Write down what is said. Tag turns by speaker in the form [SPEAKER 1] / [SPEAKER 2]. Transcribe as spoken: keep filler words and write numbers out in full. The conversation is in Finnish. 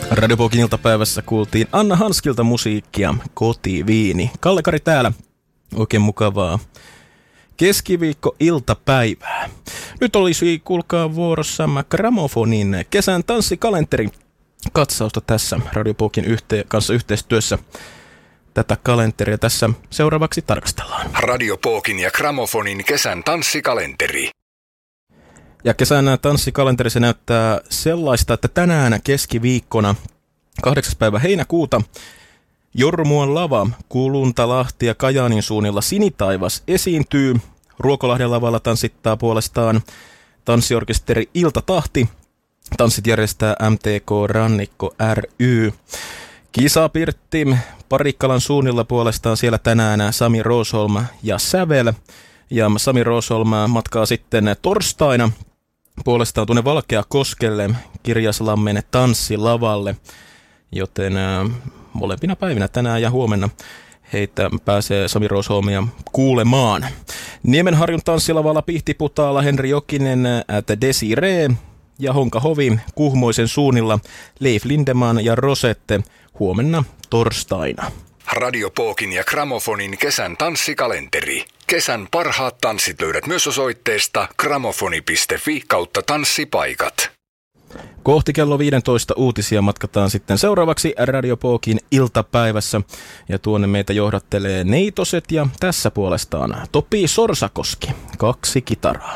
[SPEAKER 1] Radio Pookin iltapäivässä kuultiin Anna Hanskilta musiikkia, Kotiviini. Kalle-Kari täällä. Oikein mukavaa keskiviikko-iltapäivää. Nyt olisi, kuulkaa, vuorossa Gramofonin kesän tanssikalenteri katsausta tässä Radio Pookin yhte- kanssa yhteistyössä. Tätä kalenteria tässä seuraavaksi tarkastellaan.
[SPEAKER 2] Radio Pookin ja Gramofonin kesän tanssikalenteri.
[SPEAKER 1] Ja kesän tanssikalenteri se näyttää sellaista, että tänään keskiviikkona kahdeksas päivä heinäkuuta Jormuan lava, Kuluntalahti ja Kajaanin suunnilla Sinitaivas esiintyy. Ruokolahden lavalla tanssittaa puolestaan tanssiorkesteri Iltatahti. Tanssit järjestää M T K Rannikko ry. Kisapirtti Parikkalan suunnilla puolestaan siellä tänään Sami Roosholm ja Sävel. Ja Sami Roosholm matkaa sitten torstaina puolestaan tuonne Valkeakoskelle Kirjaslammen tanssilavalle, joten äh, molempina päivinä tänään ja huomenna heitä pääsee Sami Roosholmia kuulemaan. Niemenharjun tanssilavalla Pihtiputaalla Henri Jokinen at Desiree ja Honka Hovi Kuhmoisen suunnilla Leif Lindeman ja Rosette huomenna torstaina.
[SPEAKER 2] Radio Pookin ja Gramofonin kesän tanssikalenteri. Kesän parhaat tanssit löydät myös osoitteesta gramofoni piste fi kautta tanssipaikat.
[SPEAKER 1] Kohti kello viisitoista uutisia matkataan sitten seuraavaksi Radio Pookin iltapäivässä. Ja tuonne meitä johdattelee Neitoset ja tässä puolestaan Topi Sorsakoski. Kaksi kitaraa.